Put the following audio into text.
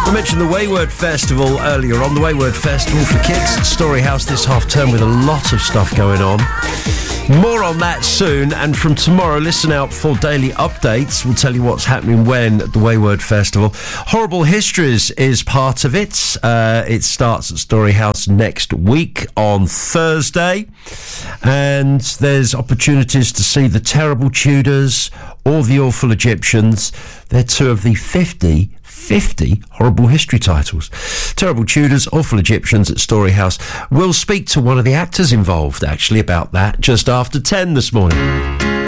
I mentioned the Wayward Festival earlier on. The Wayward Festival for kids at Storyhouse this half-term with a lot of stuff going on. More on that soon, and from tomorrow, listen out for daily updates. We'll tell you what's happening when at the Wayward Festival. Horrible Histories is part of it. It starts at Storyhouse next week on Thursday, and there's opportunities to see The Terrible Tudors or The Awful Egyptians. They're two of the 50 horrible history titles. Terrible Tudors, Awful Egyptians at Storyhouse. We'll speak to one of the actors involved, actually, about that just after 10 this morning.